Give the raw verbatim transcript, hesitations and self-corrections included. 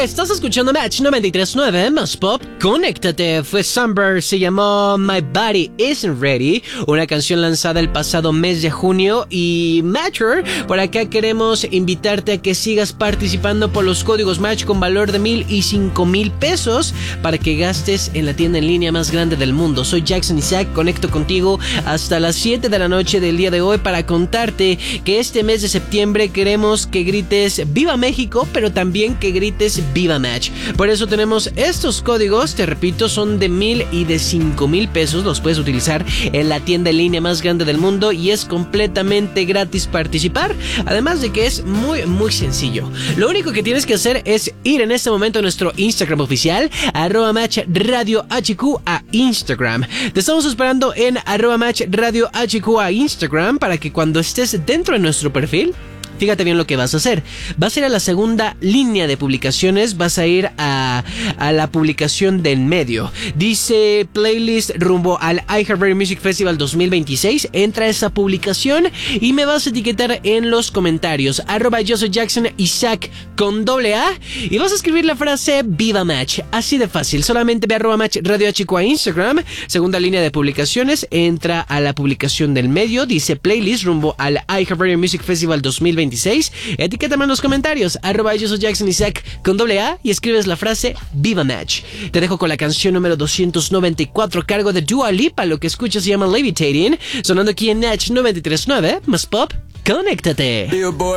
Estás escuchando Match noventa y tres punto nueve más Pop. Conéctate. Fue Sunburn, se llamó My Body Isn't Ready, una canción lanzada el pasado mes de junio. Y Matcher, por acá queremos invitarte a que sigas participando por los códigos Match con valor de mil y cinco mil pesos para que gastes en la tienda en línea más grande del mundo. Soy Jackson Isaac, conecto contigo hasta las siete de la noche del día de hoy para contarte que este mes de septiembre queremos que grites Viva México, pero también que grites Viva Match. Por eso tenemos estos códigos, te repito, son de mil y de cinco mil pesos. Los puedes utilizar en la tienda en línea más grande del mundo y es completamente gratis participar. Además de que es muy muy sencillo. Lo único que tienes que hacer es ir en este momento a nuestro Instagram oficial, arroba match radio hq a Instagram. Te estamos esperando en arroba match radio hq a Instagram para que cuando estés dentro de nuestro perfil, fíjate bien lo que vas a hacer. Vas a ir a la segunda línea de publicaciones. Vas a ir a, a la publicación del medio. Dice playlist rumbo al iHeartRadio Music Festival dos mil veintiséis. Entra a esa publicación y me vas a etiquetar en los comentarios. Arroba yo soy Jackson Isaac con doble A. Y vas a escribir la frase Viva Match. Así de fácil. Solamente ve arroba match radio hq a Instagram. Segunda línea de publicaciones. Entra a la publicación del medio. Dice playlist rumbo al iHeartRadio Music Festival dos mil veintiséis. Etiquétame en los comentarios, arroba yo soy Jackson Isaac con doble A y escribes la frase Viva Match. Te dejo con la canción número doscientos noventa y cuatro a cargo de Dua Lipa. Lo que escuchas se llama Levitating, sonando aquí en Match noventa y tres punto nueve más Pop. Conéctate.